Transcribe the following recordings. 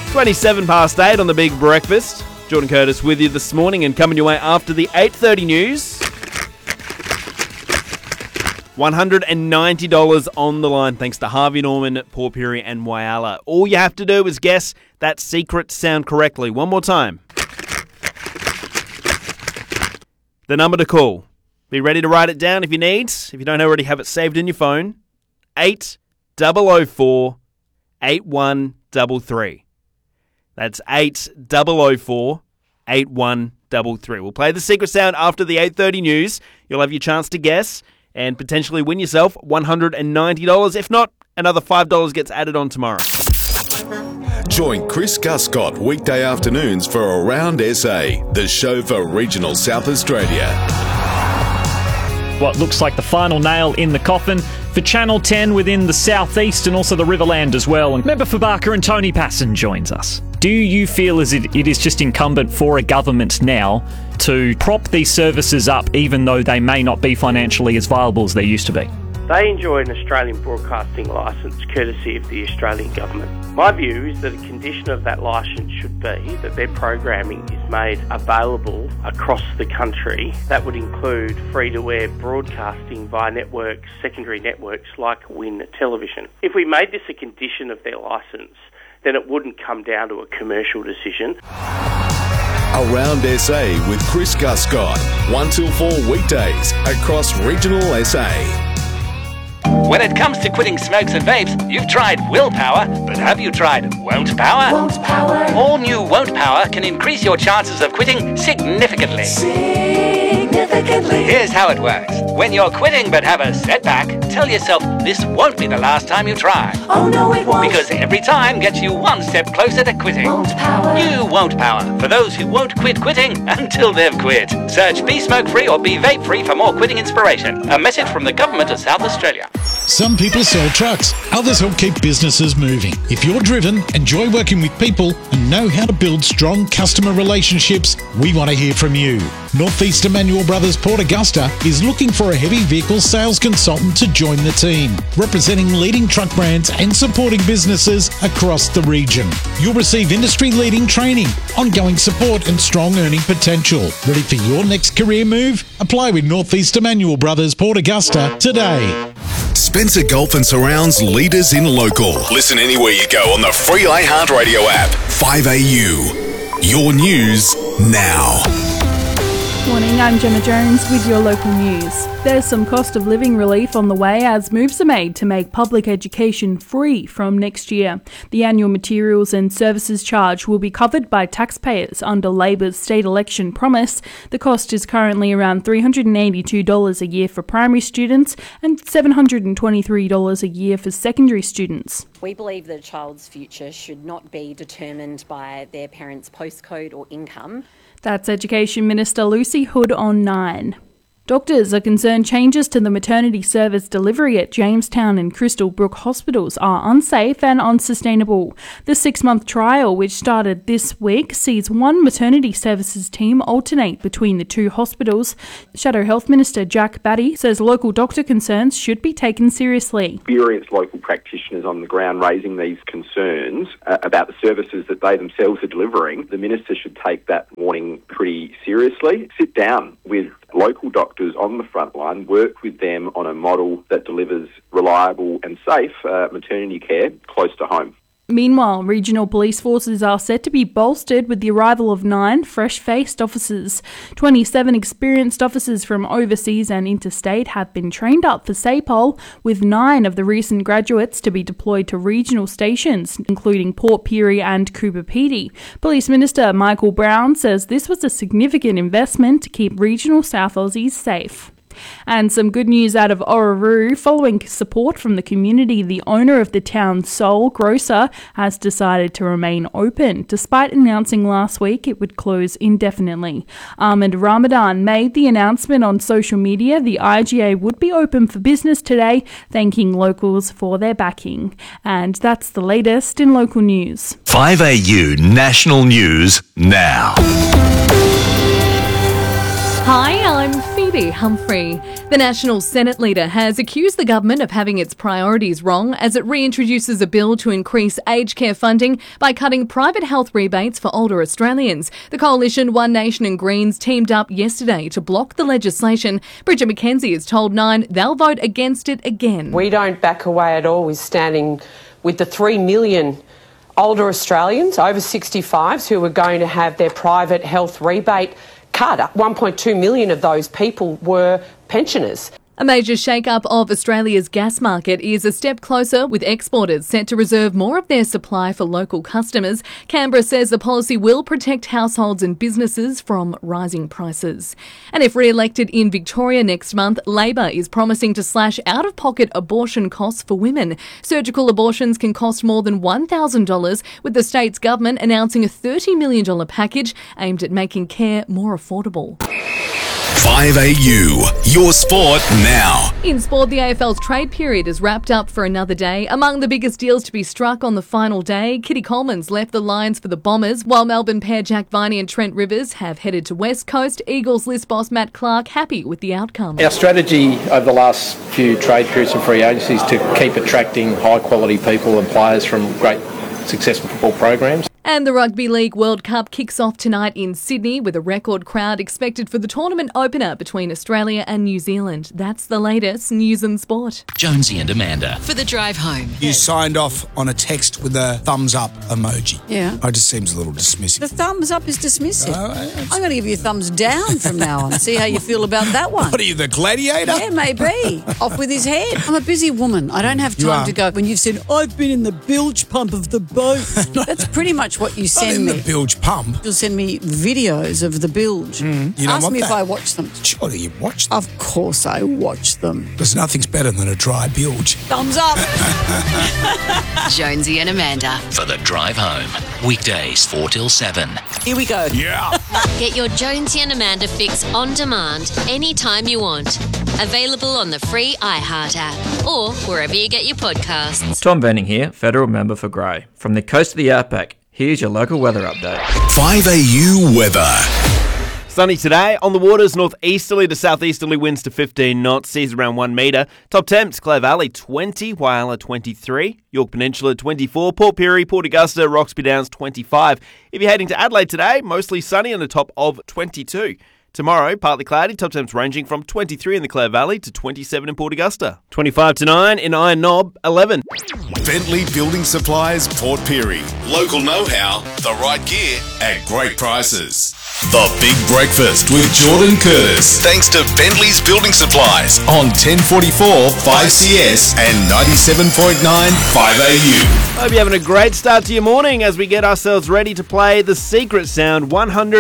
27 past 8 on the Big Breakfast. Jordan Curtis with you this morning and coming your way after the 8:30 news. $190 on the line thanks to Harvey Norman, Port Pirie and Whyalla. All you have to do is guess that secret sound correctly. One more time. The number to call. Be ready to write it down if you need. If you don't already have it saved in your phone. 8004 8133. That's 8004 8133. We'll play the secret sound after the 8:30 news. You'll have your chance to guess and potentially win yourself $190. If not, another $5 gets added on tomorrow. Join Chris Guscott weekday afternoons for Around SA, the show for regional South Australia. What looks like the final nail in the coffin for Channel 10 within the southeast and also the Riverland as well. And member for Barker and Tony Passon joins us. Do you feel as it is just incumbent for a government now to prop these services up even though they may not be financially as viable as they used to be? They enjoy an Australian broadcasting licence courtesy of the Australian government. My view is that a condition of that licence should be that their programming is made available across the country. That would include free-to-air broadcasting via networks, secondary networks like Win Television. If we made this a condition of their licence, then it wouldn't come down to a commercial decision. Around SA with Chris Guscott, 1 till 4 weekdays across regional SA. When it comes to quitting smokes and vapes, you've tried willpower, but have you tried Won't Power? Won't Power. All new Won't Power can increase your chances of quitting significantly. Here's how it works. When you're quitting but have a setback, tell yourself this won't be the last time you try. Oh no, it won't. Because every time gets you one step closer to quitting. Won't Power. New Won't Power for those who won't quit quitting until they've quit. Search Be Smoke Free or Be Vape Free for more quitting inspiration. A message from the Government of South Australia. Some people sell trucks, others help keep businesses moving. If you're driven, enjoy working with people and know how to build strong customer relationships, we want to hear from you. Northeast Emmanuel Brothers Port Augusta is looking for a heavy vehicle sales consultant to join the team, representing leading truck brands and supporting businesses across the region. You'll receive industry-leading training, ongoing support and strong earning potential. Ready for your next career move? Apply with Northeast Emmanuel Brothers Port Augusta today. Spencer Gulf and Surrounds leaders in local. Listen anywhere you go on the free iHeartRadio app. 5AU. Your news now. Morning, I'm Gemma Jones with your local news. There's some cost of living relief on the way as moves are made to make public education free from next year. The annual materials and services charge will be covered by taxpayers under Labor's state election promise. The cost is currently around $382 a year for primary students and $723 a year for secondary students. We believe that a child's future should not be determined by their parents' postcode or income. That's Education Minister Lucy Hood on 9. Doctors are concerned changes to the maternity service delivery at Jamestown and Crystal Brook hospitals are unsafe and unsustainable. The 6-month trial, which started this week, sees one maternity services team alternate between the two hospitals. Shadow Health Minister Jack Batty says local doctor concerns should be taken seriously. Experienced local practitioners on the ground raising these concerns about the services that they themselves are delivering. The Minister should take that warning pretty seriously. Sit down with local doctors on the front line, work with them on a model that delivers reliable and safe maternity care close to home. Meanwhile, regional police forces are set to be bolstered with the arrival of 9 fresh-faced officers. 27 experienced officers from overseas and interstate have been trained up for SAPOL, with 9 of the recent graduates to be deployed to regional stations, including Port Pirie and Coober Pedy. Police Minister Michael Brown says this was a significant investment to keep regional South Aussies safe. And some good news out of Orroroo. Following support from the community, the owner of the town's sole grocer has decided to remain open, despite announcing last week it would close indefinitely. Ahmed Ramadan made the announcement on social media the IGA would be open for business today, thanking locals for their backing. And that's the latest in local news. 5AU National News now. Hi, I'm Phoebe. Katie Humphrey. The National Senate leader has accused the government of having its priorities wrong as it reintroduces a bill to increase aged care funding by cutting private health rebates for older Australians. The coalition One Nation and Greens teamed up yesterday to block the legislation. Bridget McKenzie has told Nine they'll vote against it again. We don't back away at all with standing with the 3 million older Australians over 65s who are going to have their private health rebate cut. 1.2 million of those people were pensioners. A major shake-up of Australia's gas market is a step closer, with exporters set to reserve more of their supply for local customers. Canberra says the policy will protect households and businesses from rising prices. And if re-elected in Victoria next month, Labor is promising to slash out-of-pocket abortion costs for women. Surgical abortions can cost more than $1,000, with the state's government announcing a $30 million package aimed at making care more affordable. 5AU, your sport now. In sport, the AFL's trade period is wrapped up for another day. Among the biggest deals to be struck on the final day, Kitty Coleman's left the Lions for the Bombers, while Melbourne pair Jack Viney and Trent Rivers have headed to West Coast. Eagles list boss Matt Clark happy with the outcome. Our strategy over the last few trade periods and free agencies is to keep attracting high-quality people and players from great successful football programs. And the Rugby League World Cup kicks off tonight in Sydney with a record crowd expected for the tournament opener between Australia and New Zealand. That's the latest news and sport. Jonesy and Amanda. For the drive home. You signed off on a text with a thumbs up emoji. Yeah. It just seems a little dismissive. The thumbs up is dismissive. I'm going to give you a thumbs down from now on. See how you feel about that one. What are you, the gladiator? Yeah, maybe. Off with his head. I'm a busy woman. I don't have time to go. When you've said, I've been in the bilge pump of the boat. That's pretty much what you send me. The bilge pump? You'll send me videos of the bilge. You don't Ask want me that. if I watch them. Surely you watch them. Of course I watch them. There's nothing's better than a dry bilge. Thumbs up. Jonesy and Amanda. For the drive home. Weekdays 4 till 7. Here we go. Yeah. Get your Jonesy and Amanda fix on demand anytime you want. Available on the free iHeart app or wherever you get your podcasts. Tom Benning here, Federal Member for Grey. From the coast of the Outback, here's your local weather update. 5AU weather. Sunny today. On the waters, northeasterly to southeasterly winds to 15 knots, seas around 1 metre. Top temps, Clare Valley 20, Whyalla 23, York Peninsula 24, Port Pirie, Port Augusta, Roxby Downs 25. If you're heading to Adelaide today, mostly sunny and a top of 22. Tomorrow, partly cloudy, top temps ranging from 23 in the Clare Valley to 27 in Port Augusta. 25 to 9 in Iron Knob, 11. Bentley Building Supplies, Port Pirie. Local know-how, the right gear at great prices. The Big Breakfast with Jordan Curtis. Thanks to Bentley's Building Supplies on 1044 5CS and 97.9 5AU. Hope you're having a great start to your morning as we get ourselves ready to play The Secret Sound.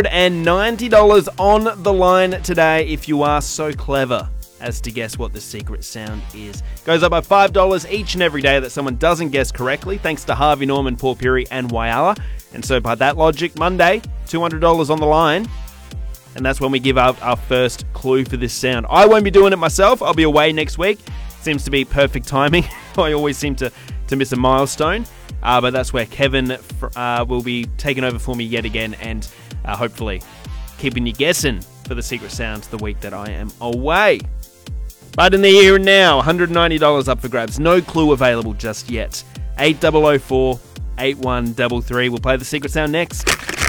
$190 on the line today if you are so clever as to guess what the secret sound is. Goes up by $5 each and every day that someone doesn't guess correctly, thanks to Harvey Norman, Port Pirie and Whyalla. And so by that logic, Monday, $200 on the line. And that's when we give out our first clue for this sound. I won't be doing it myself. I'll be away next week. Seems to be perfect timing. I always seem to miss a milestone. But that's where Kevin will be taking over for me yet again and hopefully keeping you guessing for the secret sound the week that I am away. But in the here and now, $190 up for grabs. No clue available just yet. 8004 8133. We'll play the secret sound next.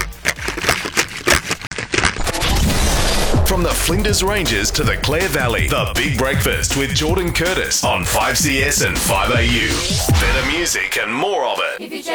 From the Flinders Ranges to the Clare Valley, The Big Breakfast with Jordan Curtis on 5CS and 5AU. Better music and more of it.